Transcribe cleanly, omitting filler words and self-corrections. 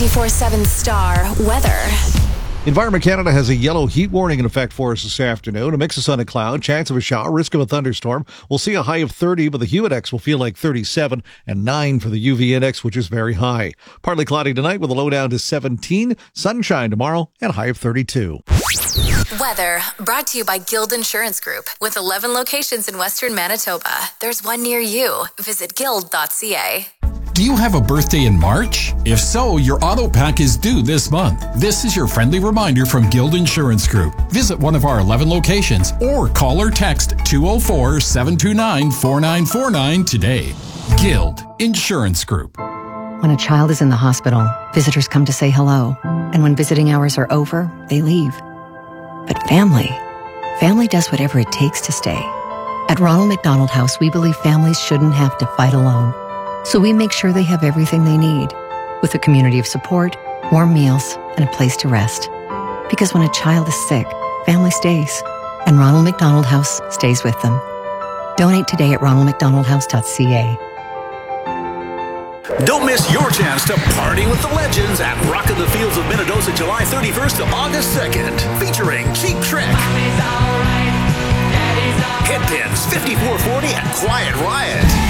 94.7 Star Weather. Environment Canada has a yellow heat warning in effect for us this afternoon. A mix of sun and cloud, chance of a shower, risk of a thunderstorm. We'll see a high of 30, but the HUMID index will feel like 37, and 9 for the UV index, which is very high. Partly cloudy tonight with a low down to 17. Sunshine tomorrow and a high of 32. Weather brought to you by Guild Insurance Group. With 11 locations in Western Manitoba, there's one near you. Visit guild.ca. Do you have a birthday in March? If so, your auto pack is due this month. This is your friendly reminder from Guild Insurance Group. Visit one of our 11 locations or call or text 204-729-4949 today. Guild Insurance Group. When a child is in the hospital, visitors come to say hello. And when visiting hours are over, they leave. But family does whatever it takes to stay. At Ronald McDonald House, we believe families shouldn't have to fight alone. So we make sure they have everything they need, with a community of support, warm meals, and a place to rest. Because when a child is sick, family stays, and Ronald McDonald House stays with them. Donate today at ronaldmcdonaldhouse.ca. Don't miss your chance to party with the legends at Rockin' the Fields of Minnedosa, July 31st to August 2nd, featuring Cheap Trick, Hit Pins, 5440, and Quiet Riot.